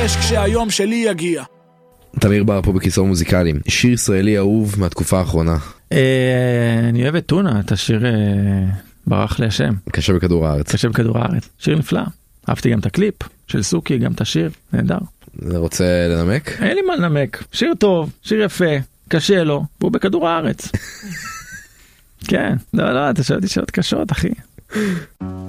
כשהיום שלי יגיע. תמיר בר פה בכיסור מוזיקלי. שיר ישראלי אהוב מהתקופה האחרונה. אני אוהב את טונה, את השיר ברח לי השם. קשה בכדור הארץ. קשה בכדור הארץ. שיר נפלא. אהבתי גם את הקליפ של סוכי, גם את השיר. נהדר. רוצה לנמק? אין לי מה לנמק. שיר טוב, שיר יפה, קשה לו, והוא בכדור הארץ. כן. לא, אתה שואל אותי שאלות קשות, אחי.